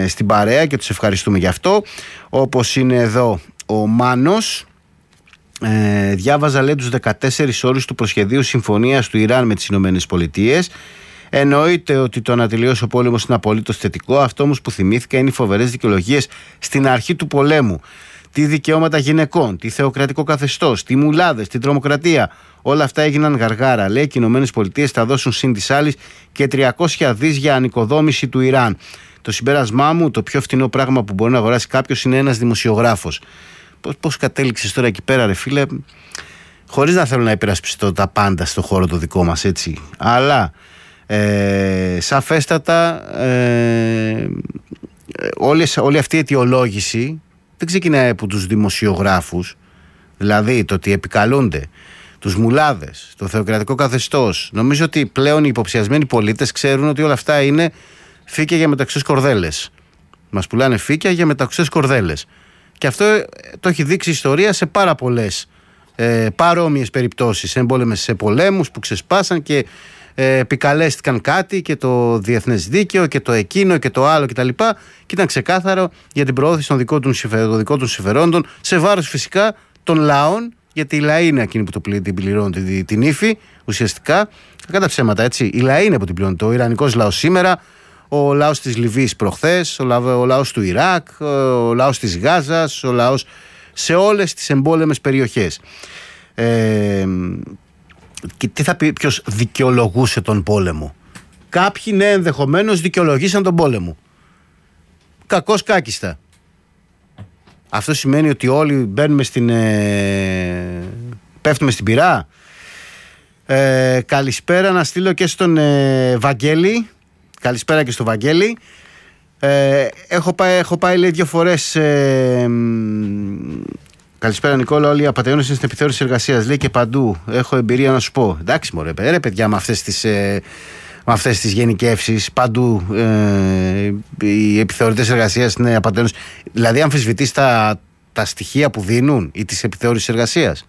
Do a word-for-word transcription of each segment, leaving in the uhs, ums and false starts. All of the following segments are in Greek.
ε, στην παρέα και τους ευχαριστούμε γι' αυτό. Όπως είναι εδώ ο Μάνος. Ε, διάβαζα, λέει, τους δεκατέσσερις όρους του προσχεδίου συμφωνίας του Ιράν με τις Ηνωμένες Πολιτείες. Εννοείται ότι το να τελειώσει ο πόλεμος είναι απολύτως θετικό. Αυτό όμως που θυμήθηκα είναι οι φοβερές δικαιολογίες στην αρχή του πολέμου. Τι δικαιώματα γυναικών, τι θεοκρατικό καθεστώς, τι μουλάδες, τι τρομοκρατία. Όλα αυτά έγιναν γαργάρα. Λέει και οι Ηνωμένες Πολιτείες θα δώσουν συν της άλλης και τριακόσια δις για ανοικοδόμηση του Ιράν. Το συμπέρασμά μου, το πιο φθηνό πράγμα που μπορεί να αγοράσει κάποιος είναι ένας δημοσιογράφος. Πώς, πώς κατέληξες τώρα εκεί πέρα, ρε φίλε, χωρίς να θέλω να υπερασπιστώ τα πάντα στο χώρο το δικό μας, έτσι. Αλλά ε, σαφέστατα ε, όλη, όλη αυτή η αιτιολόγηση δεν ξεκινάει από τους δημοσιογράφους. Δηλαδή το ότι επικαλούνται τους μουλάδες, το θεοκρατικό καθεστώς. Νομίζω ότι πλέον οι υποψιασμένοι πολίτες ξέρουν ότι όλα αυτά είναι φύκια για μεταξιές κορδέλες. Μας πουλάνε φύκια για μεταξιές κορδέλες. Και αυτό το έχει δείξει η ιστορία σε πάρα πολλές ε, παρόμοιες περιπτώσεις. Εμπόλεμες σε πολέμους που ξεσπάσαν και ε, επικαλέστηκαν κάτι και το διεθνές δίκαιο και το εκείνο και το άλλο κτλ. Και, και ήταν ξεκάθαρο για την προώθηση των δικών των, συμφε, δικών των συμφερόντων, σε βάρος φυσικά των λαών, γιατί οι λαοί είναι εκείνοι που το πλη, την πληρώνουν την, την ύφη ουσιαστικά. Κατά ψέματα, έτσι. Οι λαοί είναι που την πληρώνουν. Ο Ιρανικός λαός σήμερα, ο λαός της Λιβύης προχθές, ο, λα, ο λαός του Ιράκ, ο λαός της Γάζας, ο λαός σε όλες τις εμπόλεμες περιοχές. Ε, και τι θα πει ποιος δικαιολογούσε τον πόλεμο? Κάποιοι, ναι, ενδεχομένως δικαιολογήσαν τον πόλεμο. Κακώς κάκιστα. Αυτό σημαίνει ότι όλοι μπαίνουμε στην... Ε, πέφτουμε στην πυρά. Ε, καλησπέρα να στείλω και στον ε, Βαγγέλη. Καλησπέρα και στο Βαγγέλη. Ε, έχω, πάει, έχω πάει, λέει, δύο φορές... Ε, καλησπέρα Νικόλα, όλοι οι απατεώνες είναι στην επιθεώρηση εργασίας. Λέει και παντού. Έχω εμπειρία να σου πω. Εντάξει μωρέ, ρε παιδιά, με αυτές τις... Ε, με αυτές τις γενικεύσεις παντού ε, οι επιθεωρητές εργασίας είναι απατεώνες. Δηλαδή αμφισβητείς τα, τα στοιχεία που δίνουν ή τις επιθεώρησης εργασίας?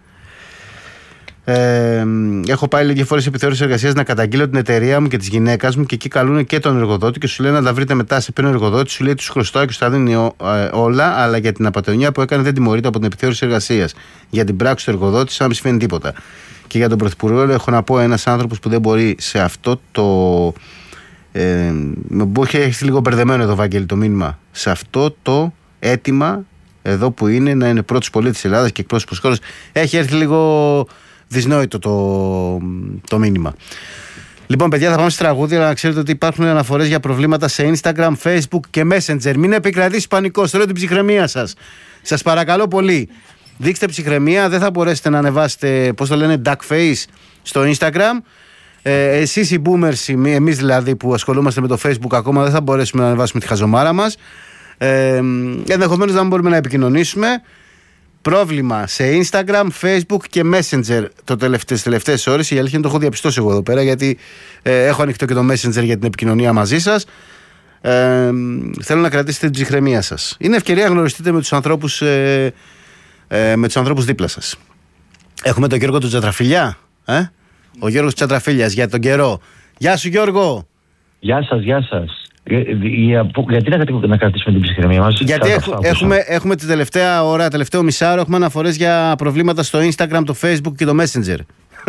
Ε, έχω πάει λίγες φορές επιθεώρηση εργασίας να καταγγείλω την εταιρεία μου και της γυναίκας μου και εκεί καλούν και τον εργοδότη και σου λένε να τα βρείτε μετά. Σε παίρνει ο εργοδότης, σου λέει τους χρωστάω και σου τα δίνει ε, όλα, αλλά για την απατεωνία που έκανε δεν τιμωρείται από την επιθεώρηση εργασίας. Για την πράξη του εργοδότη, σαν να μην συμβαίνει τίποτα. Και για τον Πρωθυπουργό έχω να πω, ένας άνθρωπος που δεν μπορεί σε αυτό το. Ε, έχει έρθει λίγο μπερδεμένο εδώ, Βαγγέλη, το μήνυμα. Σε αυτό το αίτημα εδώ που είναι να είναι πρώτος πολίτης της Ελλάδας και εκπρόσωπος χώρας, έχει έρθει λίγο δυσνόητο το, το μήνυμα. Λοιπόν, παιδιά, θα πάμε στη τραγούδια, αλλά να ξέρετε ότι υπάρχουν αναφορές για προβλήματα σε Instagram, Facebook και Messenger. Μην επικρατήσει πανικός. Θέλω την ψυχραιμία σας. Σας παρακαλώ πολύ. Δείξτε ψυχραιμία, δεν θα μπορέσετε να ανεβάσετε, πώς το λένε, duck face στο Instagram. Ε, εσείς οι boomers, εμείς δηλαδή που ασχολούμαστε με το Facebook, ακόμα δεν θα μπορέσουμε να ανεβάσουμε τη χαζομάρα μας. Ε, ενδεχομένως να μην μπορούμε να επικοινωνήσουμε. Πρόβλημα σε Instagram, Facebook και Messenger το τελευταίες, τις τελευταίες ώρες. Η αλήθεια είναι το έχω διαπιστώσει εγώ εδώ πέρα, γιατί ε, έχω ανοιχτό και το Messenger για την επικοινωνία μαζί σας. Ε, θέλω να κρατήσετε την ψυχραιμία σας. Είναι ευκαιρία να γνωριστείτε με τους ανθρώπους, ε, ε, με τους ανθρώπους δίπλα σας. Έχουμε τον Γιώργο του Τσατραφίλια. Ε? Ο Γιώργος Τσατραφίλιας για τον καιρό. Γεια σου Γιώργο. Γεια σας, γεια σας. Γιατί να κρατήσουμε την ψυχραιμία μας? Γιατί έχουμε, έχουμε, έχουμε τη τελευταία ώρα, τελευταίο μισάωρο, έχουμε αναφορές για προβλήματα στο Instagram, το Facebook και το Messenger.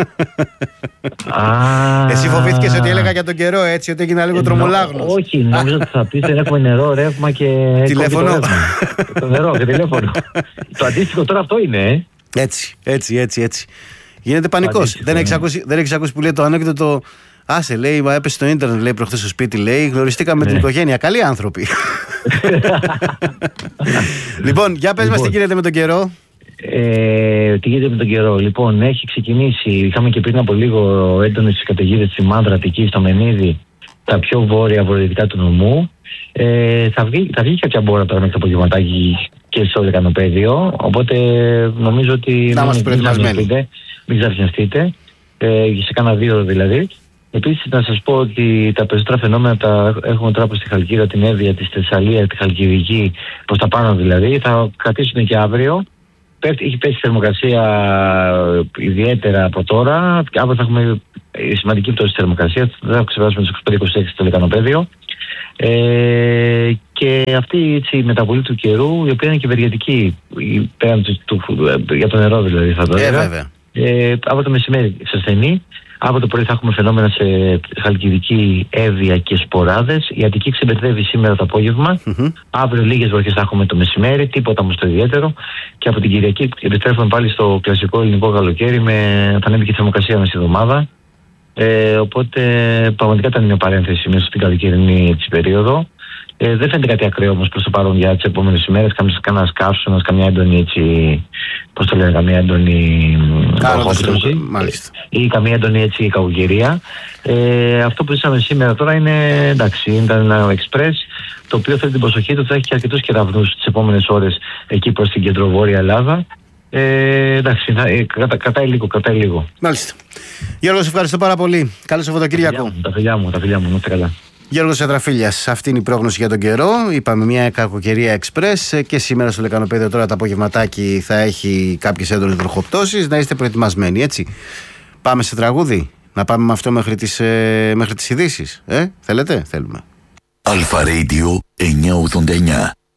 Εσύ φοβήθηκες ότι έλεγα για τον καιρό, έτσι, ότι έγινα λίγο τρομολάγνος? Όχι, νόμιζα ότι θα πεις δεν έχουμε νερό, ρεύμα και τηλέφωνο. Το νερό και τηλέφωνο. Το αντίστοιχο τώρα αυτό είναι, ε. Έτσι, έτσι, έτσι, έτσι. Γίνεται πανικός. Δεν έχεις ακούσει, δεν έχεις ακούσει που λέει το ανέκδοτο? Άσε, λέει, μα έπεσε στο ίντερνετ, λέει, προχθές στο σπίτι, λέει, γνωριστήκαμε με την οικογένεια. Καλοί άνθρωποι. Λοιπόν, για πες μας τι γίνεται με τον καιρό. Ε, τι γίνεται με τον καιρό? Λοιπόν, έχει ξεκινήσει, είχαμε και πριν από λίγο έντονες καταιγίδες στη Μάνδρα, Αττική, στο Μενίδη, τα πιο βόρεια βορειοδυτικά του νομού. Ε, θα, βγει, θα βγει κάποια μπόρα τώρα μέχρι το απογευματάκι και στο λεκανοπέδιο. Οπότε νομίζω ότι. Να είμαστε προετοιμασμένοι. Μην ξαφνιαστείτε. Ε, σε κάνα δύο δηλαδή. Επίσης, να σας πω ότι τα περισσότερα φαινόμενα τα έχουμε τώρα προς τη Χαλκίδα, την Εύβοια, τη Θεσσαλία, τη Χαλκιδική, προς τα πάνω δηλαδή. Θα κρατήσουν και αύριο. πέφτει, έχει πέσει η θερμοκρασία ιδιαίτερα από τώρα. Αύριο θα έχουμε σημαντική πτώση της θερμοκρασίας. Δεν θα ξεπεράσουμε τις είκοσι πέντε είκοσι έξι στο λεκανοπέδιο. Ε, και αυτή έτσι, η μεταβολή του καιρού, η οποία είναι και ευεργετική πέραν του, του, για το νερό δηλαδή θα το έλεγα. Ε, από το μεσημέρι ξεσθενεί. Αύριο το πρωί θα έχουμε φαινόμενα σε Χαλκιδική, Εύβοια και Σποράδες. Η Αττική ξεμπερδεύει σήμερα το απόγευμα. Mm-hmm. Αύριο λίγες βροχές θα έχουμε το μεσημέρι, τίποτα όμως το ιδιαίτερο. Και από την Κυριακή επιστρέφουμε πάλι στο κλασικό ελληνικό καλοκαίρι, με, θα ανέβει και η θερμοκρασία μέσα στη εβδομάδα. Ε, οπότε πραγματικά ήταν μια παρένθεση μέσα στην καλοκαιρινή έτσι, περίοδο. Ε, δεν φαίνεται κάτι ακραίο όμως προς το παρόν για τις επόμενες ημέρες. Κανένα καύσωνας, καμιά έντονη έτσι, πώς το λένε, καμιά έντονη βροχόπτωση ή καμία έντονη έτσι κακοκαιρία. Ε, αυτό που ζήσαμε σήμερα τώρα είναι εντάξει, ήταν ένα εξπρές το οποίο θέλει την προσοχή του, θα έχει και αρκετούς κεραυνούς τις επόμενες ώρες εκεί προς την κεντροβόρεια Ελλάδα. Ε, εντάξει, ε, κατα, κρατάει λίγο, κρατάει λίγο. Μάλιστα. Γιώργο, σε ευχαριστώ πάρα πολύ. Καλό Σαββατοκύριακο. Τα φιλιά μου, τα φιλιά μου, να είστε καλά. Γιώργος Ατραφίλιας, αυτή είναι η πρόγνωση για τον καιρό. Είπαμε μια κακοκαιρία εξπρές και σήμερα στο Λεκανοπέδιο τώρα το απογευματάκι θα έχει κάποιες έντονες βροχοπτώσεις. Να είστε προετοιμασμένοι, έτσι. Πάμε σε τραγούδι. Να πάμε με αυτό μέχρι τις, ε, μέχρι τις ειδήσεις. Ε, θέλετε, θέλουμε. Αλφα Radio εννιακόσια ογδόντα εννιά.